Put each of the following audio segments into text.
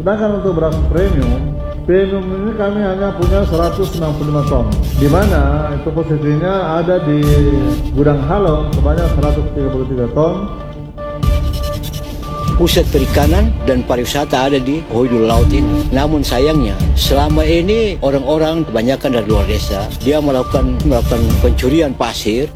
Sedangkan untuk beras premium ini kami hanya punya 165 ton, di mana itu posisinya ada di gudang Halong sebanyak 133 ton. Pusat perikanan dan pariwisata ada di Hidul Laut ini. Namun sayangnya selama ini orang-orang kebanyakan dari luar desa dia melakukan pencurian pasir.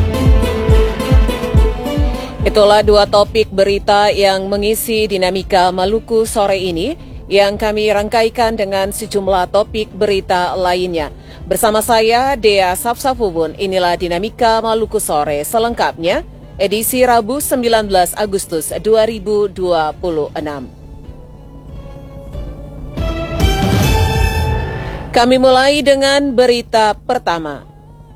Itulah dua topik berita yang mengisi dinamika Maluku sore ini yang kami rangkaikan dengan sejumlah topik berita lainnya. Bersama saya Dea Safsafubun, inilah dinamika Maluku sore selengkapnya. Edisi Rabu 19 Agustus 2026. Kami mulai dengan berita pertama.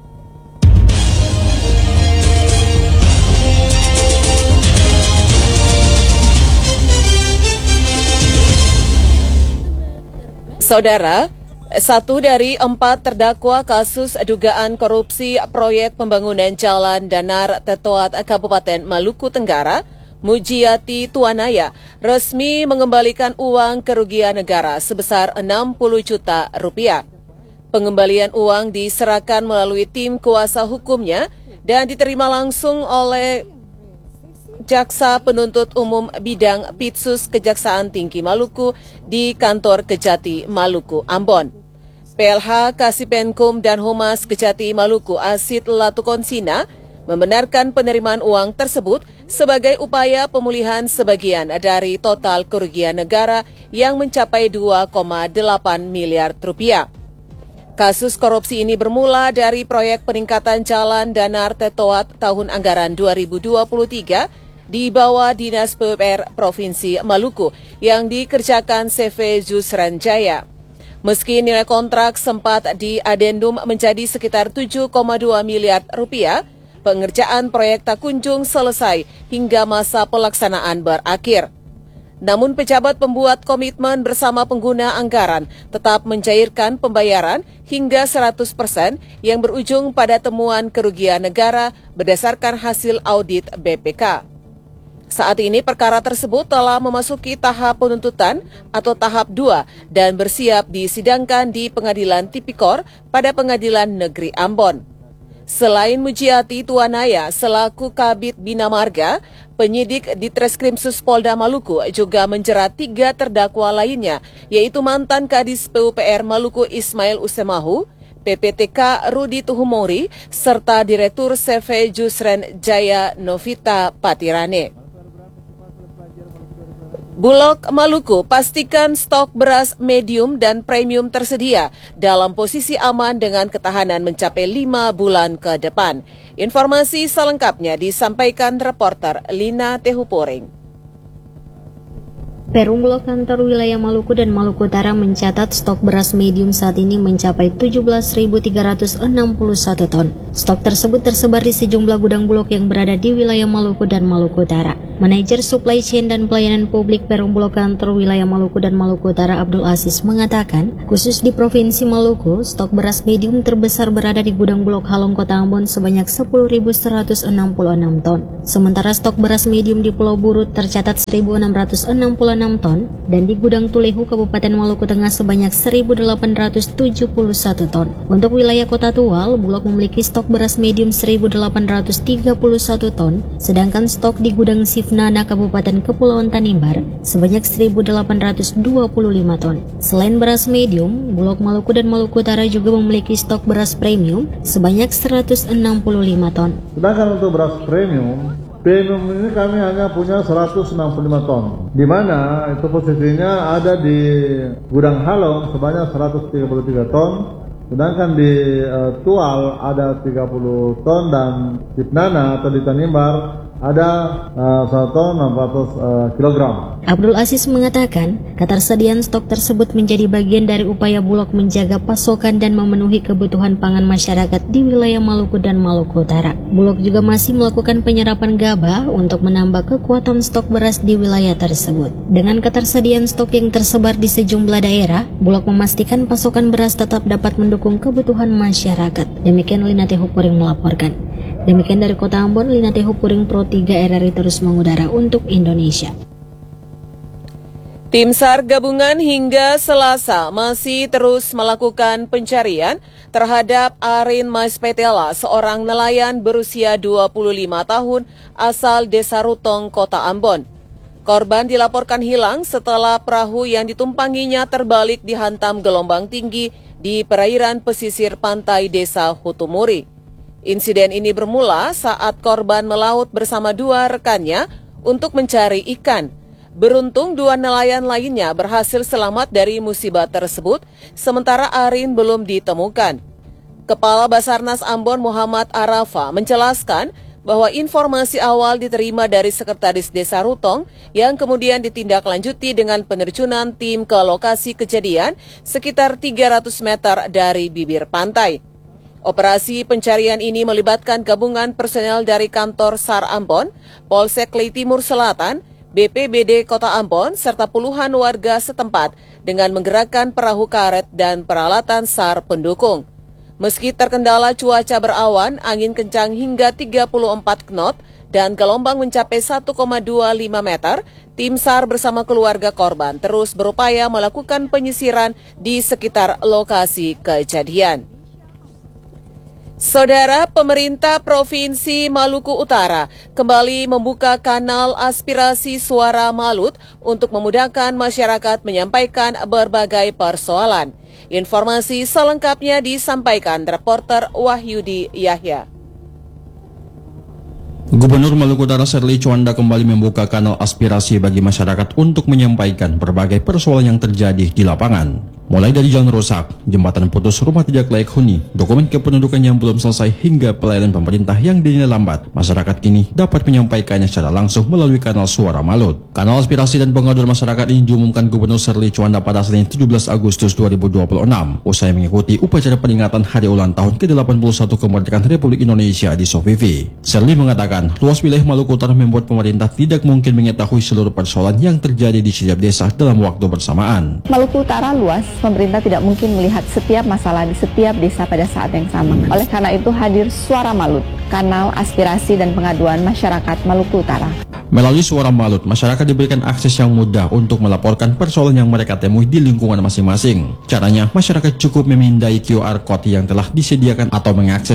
Saudara, 1 dari 4 terdakwa kasus dugaan korupsi proyek pembangunan Jalan Danar Tetoat Kabupaten Maluku Tenggara, Mujiati Tuanaya, resmi mengembalikan uang kerugian negara sebesar 60 juta rupiah. Pengembalian uang diserahkan melalui tim kuasa hukumnya dan diterima langsung oleh Jaksa Penuntut Umum Bidang Pitsus Kejaksaan Tinggi Maluku di Kantor Kejati Maluku, Ambon. PLH Kasipenkum dan Humas Kejati Maluku Asid Latukonsina membenarkan penerimaan uang tersebut sebagai upaya pemulihan sebagian dari total kerugian negara yang mencapai 2,8 miliar rupiah. Kasus korupsi ini bermula dari proyek peningkatan Jalan Danar Tetoat tahun anggaran 2023 di bawah Dinas PUPR Provinsi Maluku yang dikerjakan CV Jusran Jaya. Meski nilai kontrak sempat diadendum menjadi sekitar 7,2 miliar rupiah, pengerjaan proyek tak kunjung selesai hingga masa pelaksanaan berakhir. Namun pejabat pembuat komitmen bersama pengguna anggaran tetap mencairkan pembayaran hingga 100% yang berujung pada temuan kerugian negara berdasarkan hasil audit BPK. Saat ini perkara tersebut telah memasuki tahap penuntutan atau tahap 2 dan bersiap disidangkan di Pengadilan Tipikor pada Pengadilan Negeri Ambon. Selain Mujiati Tuanaya selaku Kabid Bina Marga, penyidik di Treskrimsus Polda Maluku juga menjerat 3 terdakwa lainnya, yaitu mantan Kadis PUPR Maluku Ismail Usemahu, PPTK Rudi Tuhumori, serta Direktur CV Jusren Jaya Novita Patirane. Bulog Maluku pastikan stok beras medium dan premium tersedia dalam posisi aman dengan ketahanan mencapai 5 bulan ke depan. Informasi selengkapnya disampaikan reporter Lina Tehuporing. Perum Bulog Kantor Wilayah Maluku dan Maluku Utara mencatat stok beras medium saat ini mencapai 17.361 ton. Stok tersebut tersebar di sejumlah gudang Bulog yang berada di wilayah Maluku dan Maluku Utara. Manajer Supply Chain dan Pelayanan Publik Perum Bulog Kantor Wilayah Maluku dan Maluku Utara Abdul Aziz mengatakan, khusus di Provinsi Maluku, stok beras medium terbesar berada di gudang Bulog Halong Kota Ambon sebanyak 10.166 ton. Sementara stok beras medium di Pulau Burut tercatat 1.666 ton dan di gudang Tulehu Kabupaten Maluku Tengah sebanyak 1.871 ton. Untuk wilayah Kota Tual, Bulog memiliki stok beras medium 1.831 ton, sedangkan stok di gudang Sifnana Kabupaten Kepulauan Tanimbar sebanyak 1.825 ton. Selain beras medium, Bulog Maluku dan Maluku Utara juga memiliki stok beras premium sebanyak 165 ton. Sedangkan untuk beras premium ini kami hanya punya 165 ton, di mana itu posisinya ada di gudang Halong sebanyak 133 ton, sedangkan di Tual ada 30 ton dan di Nana atau di Tanimbar ada 1 ton 400 kg. Abdul Aziz mengatakan, ketersediaan stok tersebut menjadi bagian dari upaya Bulog menjaga pasokan dan memenuhi kebutuhan pangan masyarakat di wilayah Maluku dan Maluku Utara. Bulog juga masih melakukan penyerapan gabah untuk menambah kekuatan stok beras di wilayah tersebut. Dengan ketersediaan stok yang tersebar di sejumlah daerah, Bulog memastikan pasokan beras tetap dapat mendukung kebutuhan masyarakat. Demikian Lina Tehupuring melaporkan. Demikian dari Kota Ambon, Lina Tehupuring Pro 3 RRI terus mengudara untuk Indonesia. Tim SAR gabungan hingga Selasa masih terus melakukan pencarian terhadap Arin Maispetela, seorang nelayan berusia 25 tahun asal Desa Rutong, Kota Ambon. Korban dilaporkan hilang setelah perahu yang ditumpanginya terbalik dihantam gelombang tinggi di perairan pesisir pantai Desa Hutumuri. Insiden ini bermula saat korban melaut bersama dua rekannya untuk mencari ikan. Beruntung dua nelayan lainnya berhasil selamat dari musibah tersebut, sementara Arin belum ditemukan. Kepala Basarnas Ambon Muhammad Arafa menjelaskan bahwa informasi awal diterima dari Sekretaris Desa Rutong yang kemudian ditindaklanjuti dengan penerjunan tim ke lokasi kejadian sekitar 300 meter dari bibir pantai. Operasi pencarian ini melibatkan gabungan personel dari kantor SAR Ambon, Polsek Klei Timur Selatan, BPBD Kota Ambon, serta puluhan warga setempat dengan menggerakkan perahu karet dan peralatan SAR pendukung. Meski terkendala cuaca berawan, angin kencang hingga 34 knot dan gelombang mencapai 1,25 meter, tim SAR bersama keluarga korban terus berupaya melakukan penyisiran di sekitar lokasi kejadian. Saudara, pemerintah Provinsi Maluku Utara kembali membuka kanal aspirasi suara Malut untuk memudahkan masyarakat menyampaikan berbagai persoalan. Informasi selengkapnya disampaikan reporter Wahyudi Yahya. Gubernur Maluku Utara Serly Chwanda kembali membuka kanal aspirasi bagi masyarakat untuk menyampaikan berbagai persoalan yang terjadi di lapangan. Mulai dari jalan rusak, jembatan putus, rumah tidak layak huni, dokumen kependudukan yang belum selesai hingga pelayanan pemerintah yang dinilai lambat, masyarakat kini dapat menyampaikannya secara langsung melalui kanal Suara Malut. Kanal aspirasi dan pengaduan masyarakat ini diumumkan Gubernur Serly Chwanda pada Senin 17 Agustus 2026 usai mengikuti upacara peringatan hari ulang tahun ke-81 kemerdekaan Republik Indonesia di Sovivi. Serly mengatakan, luas wilayah Maluku Utara membuat pemerintah tidak mungkin mengetahui seluruh persoalan yang terjadi di setiap desa dalam waktu bersamaan. Maluku Utara luas, pemerintah tidak mungkin melihat setiap masalah di setiap desa pada saat yang sama. Oleh karena itu hadir Suara Malut, kanal aspirasi dan pengaduan masyarakat Maluku Utara. Melalui Suara Malut, masyarakat diberikan akses yang mudah untuk melaporkan persoalan yang mereka temui di lingkungan masing-masing. Caranya, masyarakat cukup memindai QR Code yang telah disediakan atau mengakses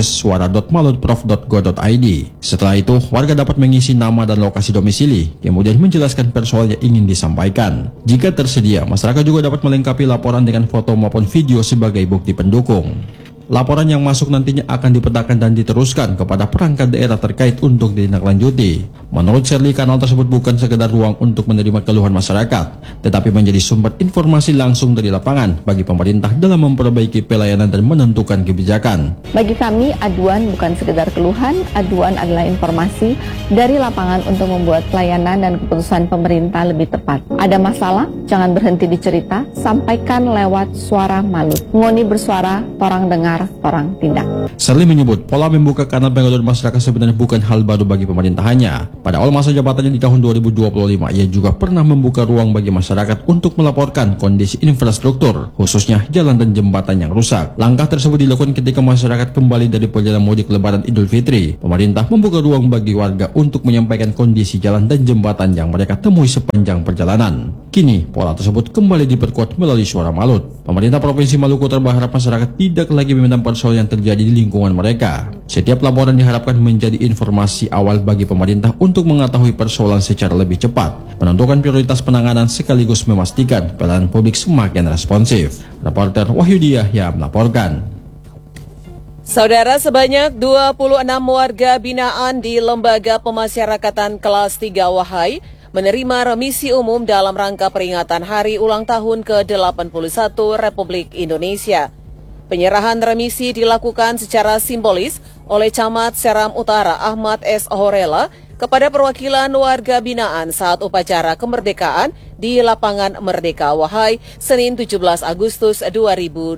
suara.malutprof.go.id. Setelah itu, warga dapat mengisi nama dan lokasi domisili, kemudian menjelaskan persoalan yang ingin disampaikan. Jika tersedia, masyarakat juga dapat melengkapi laporan dengan foto maupun video sebagai bukti pendukung. Laporan yang masuk nantinya akan dipetakan dan diteruskan kepada perangkat daerah terkait untuk ditindaklanjuti. Menurut Serly, kanal tersebut bukan sekedar ruang untuk menerima keluhan masyarakat, tetapi menjadi sumber informasi langsung dari lapangan bagi pemerintah dalam memperbaiki pelayanan dan menentukan kebijakan. Bagi kami, aduan bukan sekedar keluhan, aduan adalah informasi dari lapangan untuk membuat pelayanan dan keputusan pemerintah lebih tepat. Ada masalah, jangan berhenti dicerita, sampaikan lewat Suara Malut. Ngoni bersuara, orang dengar, orang tindak. Serly menyebut pola membuka kanal pengaduan masyarakat sebenarnya bukan hal baru bagi pemerintahannya. Pada awal masa jabatannya di tahun 2025, ia juga pernah membuka ruang bagi masyarakat untuk melaporkan kondisi infrastruktur, khususnya jalan dan jembatan yang rusak. Langkah tersebut dilakukan ketika masyarakat kembali dari perjalanan mudik Lebaran Idul Fitri. Pemerintah membuka ruang bagi warga untuk menyampaikan kondisi jalan dan jembatan yang mereka temui sepanjang perjalanan. Kini, pola tersebut kembali diperkuat melalui Suara Malut. Pemerintah Provinsi Maluku Utara berharap masyarakat tidak lagi memendam persoalan yang terjadi di lingkungan mereka. Setiap laporan diharapkan menjadi informasi awal bagi pemerintah untuk mengetahui persoalan secara lebih cepat, menentukan prioritas penanganan sekaligus memastikan pelayanan publik semakin responsif. Reporter Wahyudi Yahya melaporkan. Saudara, sebanyak 26 warga binaan di Lembaga Pemasyarakatan Kelas 3 Wahai menerima remisi umum dalam rangka peringatan Hari Ulang Tahun ke-81 Republik Indonesia. Penyerahan remisi dilakukan secara simbolis oleh Camat Seram Utara Ahmad S. Horela kepada perwakilan warga binaan saat upacara kemerdekaan di Lapangan Merdeka Wahai, Senin 17 Agustus 2026.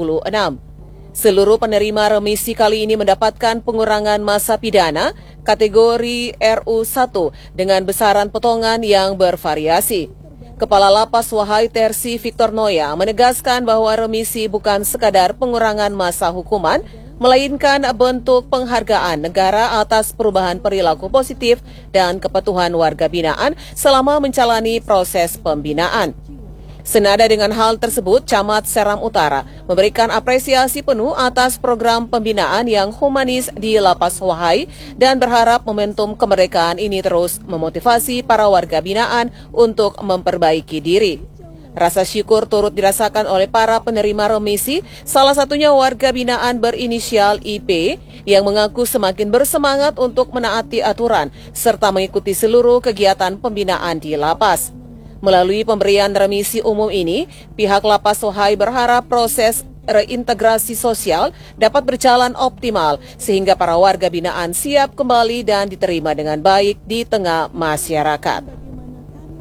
Seluruh penerima remisi kali ini mendapatkan pengurangan masa pidana kategori RU1 dengan besaran potongan yang bervariasi. Kepala Lapas Wahai Tersi Victor Noya menegaskan bahwa remisi bukan sekadar pengurangan masa hukuman, melainkan bentuk penghargaan negara atas perubahan perilaku positif dan kepatuhan warga binaan selama menjalani proses pembinaan. Senada dengan hal tersebut, Camat Seram Utara memberikan apresiasi penuh atas program pembinaan yang humanis di Lapas Wahai dan berharap momentum kemerdekaan ini terus memotivasi para warga binaan untuk memperbaiki diri. Rasa syukur turut dirasakan oleh para penerima remisi, salah satunya warga binaan berinisial IP yang mengaku semakin bersemangat untuk menaati aturan serta mengikuti seluruh kegiatan pembinaan di lapas. Melalui pemberian remisi umum ini, pihak Lapas Wahai berharap proses reintegrasi sosial dapat berjalan optimal sehingga para warga binaan siap kembali dan diterima dengan baik di tengah masyarakat.